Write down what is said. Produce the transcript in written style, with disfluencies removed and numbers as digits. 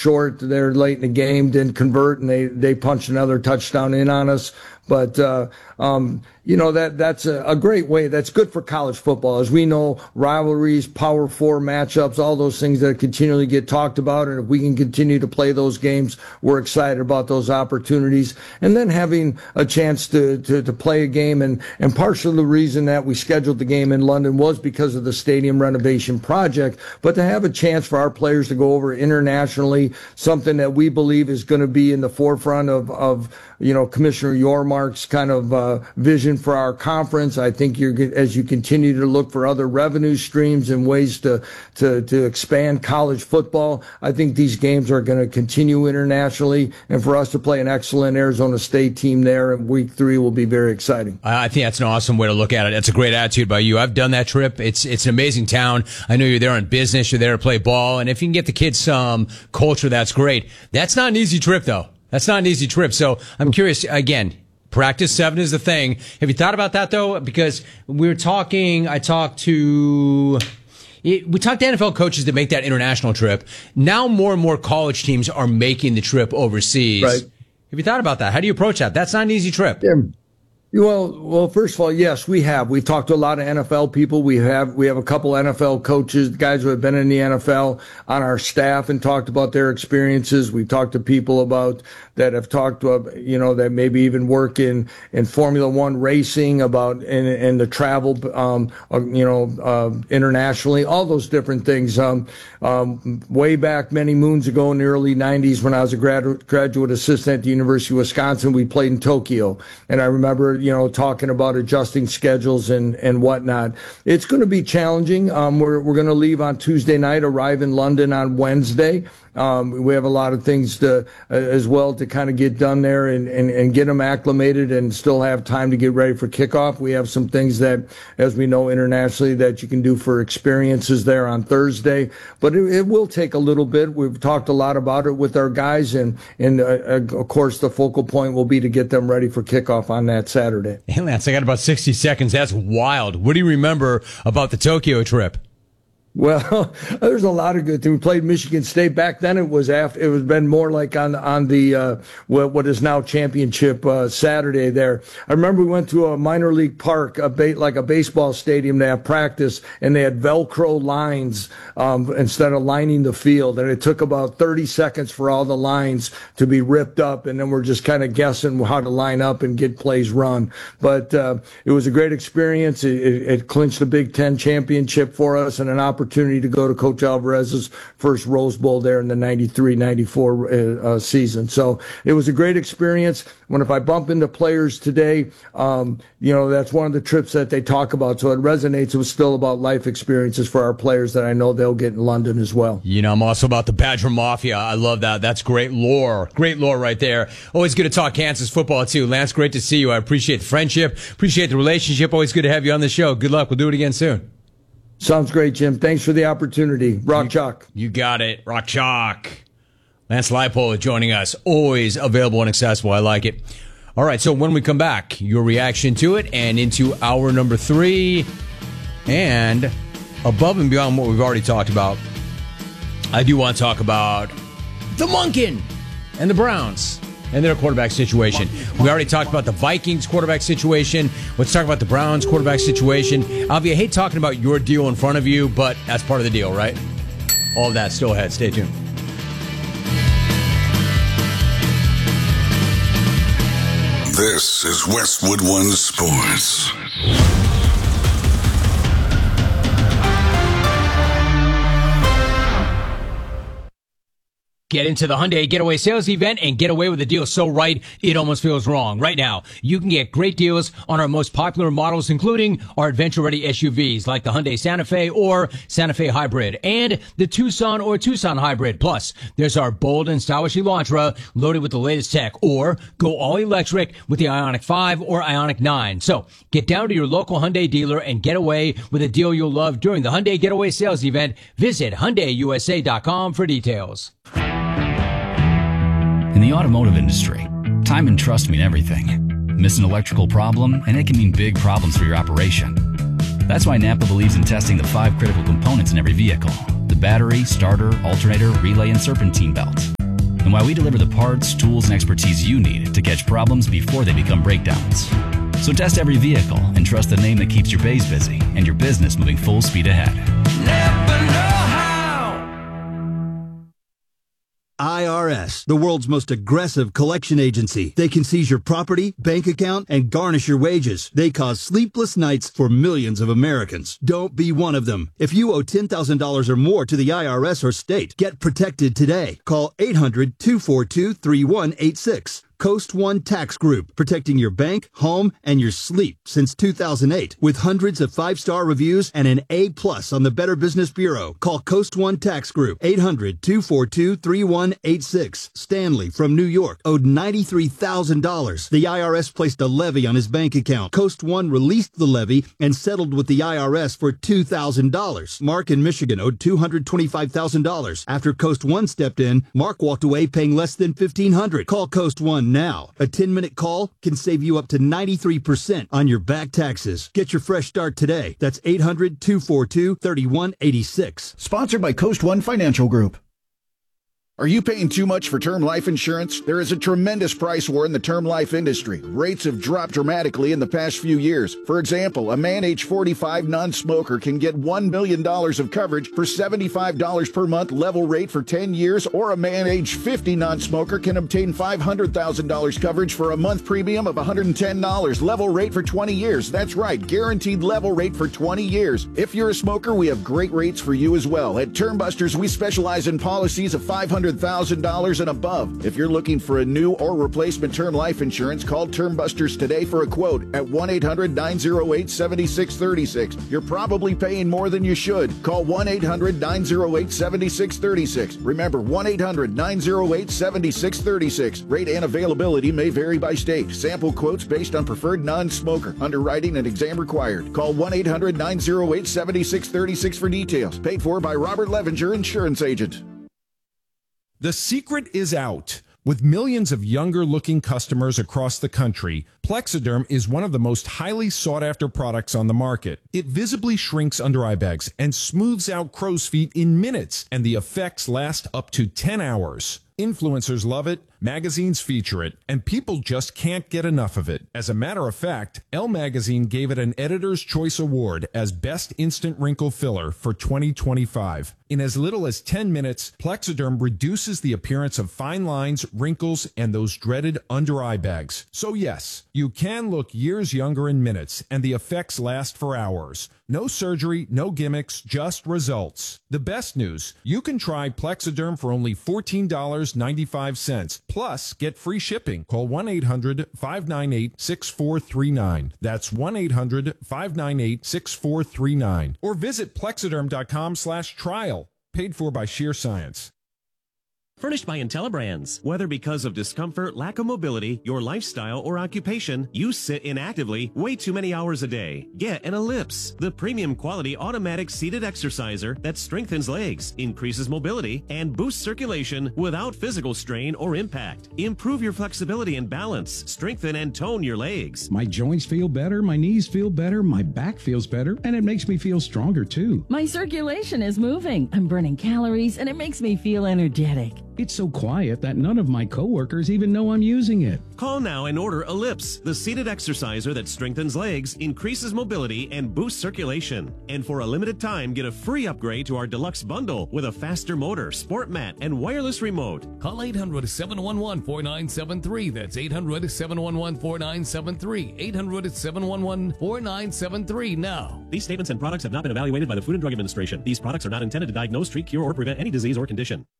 short there late in the game, didn't convert, and they punched another touchdown in on us. But, that's a great way. That's good for college football. As we know, rivalries, Power Four matchups, all those things that continually get talked about. And if we can continue to play those games, we're excited about those opportunities. And then having a chance to play a game. And partially the reason that we scheduled the game in London was because of the stadium renovation project. But to have a chance for our players to go over internationally, something that we believe is going to be in the forefront of Commissioner Yormark's kind of vision for our conference. I think as you continue to look for other revenue streams and ways to expand college football, I think these games are going to continue internationally. And for us to play an excellent Arizona State team there in week 3 will be very exciting. I think that's an awesome way to look at it. That's a great attitude by you. I've done that trip. It's an amazing town. I know you're there on business. You're there to play ball. And if you can get the kids some culture, that's great. That's not an easy trip, though. That's not an easy trip. So I'm curious, again, practice 7 is the thing. Have you thought about that, though? Because we talked to NFL coaches that make that international trip. Now more and more college teams are making the trip overseas. Right. Have you thought about that? How do you approach that? That's not an easy trip. Yeah. Well, first of all, yes, we have. We've talked to a lot of NFL people. We have a couple NFL coaches, guys who have been in the NFL on our staff and talked about their experiences. We've talked to people that have talked to, that maybe even work in Formula One racing and the travel, internationally, all those different things. Way back many moons ago in the early 90s when I was a graduate assistant at the University of Wisconsin, we played in Tokyo. And I remember, talking about adjusting schedules and whatnot. It's going to be challenging. We're going to leave on Tuesday night, arrive in London on Wednesday. We have a lot of things as well to kind of get done there and get them acclimated and still have time to get ready for kickoff. We have some things that, as we know internationally, that you can do for experiences there on Thursday. But it will take a little bit. We've talked a lot about it with our guys, and of course, the focal point will be to get them ready for kickoff on that Saturday. Hey, Lance, I got about 60 seconds. That's wild. What do you remember about the Tokyo trip? Well, there's a lot of good things. We played Michigan State. Back then it was been more like on the what is now Championship Saturday there. I remember we went to a minor league park, like a baseball stadium to have practice, and they had Velcro lines instead of lining the field. And it took about 30 seconds for all the lines to be ripped up, and then we're just kind of guessing how to line up and get plays run. But it was a great experience. It clinched the Big Ten championship for us and an opportunity to go to Coach Alvarez's first Rose Bowl there in the 93-94 season. So it was a great experience. If I bump into players today, that's one of the trips that they talk about. So it resonates. It was still about life experiences for our players that I know they'll get in London as well. I'm also about the Badger Mafia. I love that. That's great lore. Great lore right there. Always good to talk Kansas football too. Lance, great to see you. I appreciate the friendship. Appreciate the relationship. Always good to have you on the show. Good luck. We'll do it again soon. Sounds great, Jim. Thanks for the opportunity. Rock Chalk. You got it. Rock Chalk. Lance Leipold joining us. Always available and accessible. I like it. All right, so when we come back, your reaction to it and into hour number 3. And above and beyond what we've already talked about, I do want to talk about the Monken and the Browns and their quarterback situation. We already talked about the Vikings quarterback situation. Let's talk about the Browns quarterback situation. Avi, I hate talking about your deal in front of you, but that's part of the deal, right? All of that still ahead. Stay tuned. This is Westwood One Sports. Get into the Hyundai Getaway Sales Event and get away with a deal so right, it almost feels wrong. Right now, you can get great deals on our most popular models, including our adventure-ready SUVs like the Hyundai Santa Fe or Santa Fe Hybrid and the Tucson or Tucson Hybrid. Plus, there's our bold and stylish Elantra loaded with the latest tech, or go all-electric with the Ioniq 5 or Ioniq 9. So, get down to your local Hyundai dealer and get away with a deal you'll love during the Hyundai Getaway Sales Event. Visit HyundaiUSA.com for details. In the automotive industry, time and trust mean everything. Miss an electrical problem, and it can mean big problems for your operation. That's why Napa believes in testing the 5 critical components in every vehicle: the battery, starter, alternator, relay, and serpentine belt. and why we deliver the parts, tools, and expertise you need to catch problems before they become breakdowns. So test every vehicle and trust the name that keeps your bays busy and your business moving full speed ahead. Never know how. IRS, the world's most aggressive collection agency. They can seize your property, bank account, and garnish your wages. They cause sleepless nights for millions of Americans. Don't be one of them. If you owe $10,000 or more to the IRS or state, get protected today. Call 800-242-3186. Coast One Tax Group, protecting your bank, home, and your sleep since 2008. With hundreds of 5-star reviews and an A+ on the Better Business Bureau. Call Coast One Tax Group, 800-242-3186. Stanley from New York owed $93,000. The IRS placed a levy on his bank account. Coast One released the levy and settled with the IRS for $2,000. Mark in Michigan owed $225,000. After Coast One stepped in, Mark walked away paying less than $1,500. Call Coast One now. A 10-minute call can save you up to 93% on your back taxes. Get your fresh start today. That's 800-242-3186. Sponsored by Coast One Financial Group. Are you paying too much for term life insurance? There is a tremendous price war in the term life industry. Rates have dropped dramatically in the past few years. For example, a man age 45 non-smoker can get $1 million of coverage for $75 per month level rate for 10 years, or a man age 50 non-smoker can obtain $500,000 coverage for a month premium of $110 level rate for 20 years. That's right, guaranteed level rate for 20 years. If you're a smoker, we have great rates for you as well. At Term Busters, we specialize in policies of $500,000 and above. If you're looking for a new or replacement term life insurance, call Term Busters today for a quote at 1-800-908-7636. You're probably paying more than you should. Call 1-800-908-7636. Remember, 1-800-908-7636. Rate and availability may vary by state. Sample quotes based on preferred non-smoker. Underwriting and exam required. Call 1-800-908-7636 for details. Paid for by Robert Levenger, Insurance Agent. The secret is out. With millions of younger-looking customers across the country, Plexiderm is one of the most highly sought-after products on the market. It visibly shrinks under-eye bags and smooths out crow's feet in minutes, and the effects last up to 10 hours. Influencers love it, magazines feature it, and people just can't get enough of it. As a matter of fact, Elle Magazine gave it an Editor's Choice Award as Best Instant Wrinkle Filler for 2025. In as little as 10 minutes, Plexiderm reduces the appearance of fine lines, wrinkles, and those dreaded under-eye bags. So yes, you can look years younger in minutes, and the effects last for hours. No surgery, no gimmicks, just results. The best news, you can try Plexiderm for only $14.95. Plus, get free shipping. Call 1-800-598-6439. That's 1-800-598-6439. Or visit Plexiderm.com/trial. Paid for by Sheer Science. Furnished by IntelliBrands. Whether because of discomfort, lack of mobility, your lifestyle, or occupation, you sit inactively way too many hours a day. Get an Ellipse, the premium quality automatic seated exerciser that strengthens legs, increases mobility, and boosts circulation without physical strain or impact. Improve your flexibility and balance, strengthen and tone your legs. My joints feel better, my knees feel better, my back feels better, and it makes me feel stronger too. My circulation is moving. I'm burning calories, and it makes me feel energetic. It's so quiet that none of my coworkers even know I'm using it. Call now and order Ellipse, the seated exerciser that strengthens legs, increases mobility, and boosts circulation. And for a limited time, get a free upgrade to our deluxe bundle with a faster motor, sport mat, and wireless remote. Call 800-711-4973. That's 800-711-4973. 800-711-4973 now. These statements and products have not been evaluated by the Food and Drug Administration. These products are not intended to diagnose, treat, cure, or prevent any disease or condition.